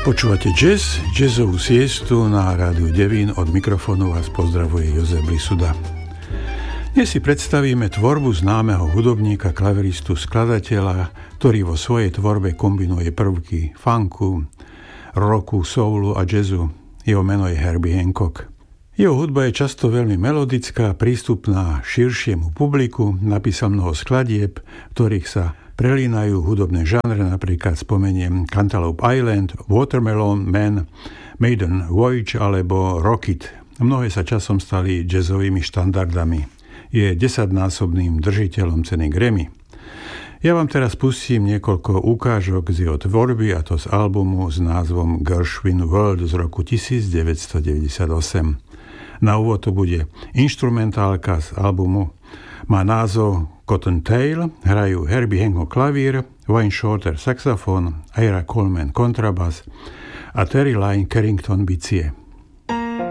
Počúvate jazz, jazzovú siestu na Rádiu Devín. Od mikrofónu vás pozdravuje Jozef Blisuda. Dnes si predstavíme tvorbu známeho hudobníka, klaveristu, skladateľa, ktorý vo svojej tvorbe kombinuje prvky funku, rocku, soulu a jazzu. Jeho meno je Herbie Hancock. Jeho hudba je často veľmi melodická, prístupná širšiemu publiku, napísal mnoho skladieb, ktorých sa prelínajú hudobné žánre, napríklad spomeniem Cantaloupe Island, Watermelon Man, Maiden Voyage alebo Rocket. Mnohé sa časom stali jazzovými štandardami. Je 10-násobným držiteľom ceny Grammy. Ja vám teraz pustím niekoľko ukážok z jeho tvorby, a to z albumu s názvom Gershwin World z roku 1998. Na úvod to bude instrumentálka z albumu. Má názov Cottontail, hrajú Herbie Hancock klavír, Wayne Shorter saxofón, Ira Coleman kontrabas a Terry Lyne Carrington bicie.